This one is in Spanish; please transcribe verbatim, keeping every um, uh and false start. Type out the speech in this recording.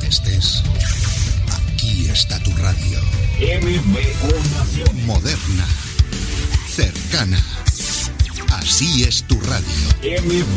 estés, aquí está tu radio. M B O Naciones. Moderna, cercana. Así es tu radio. M B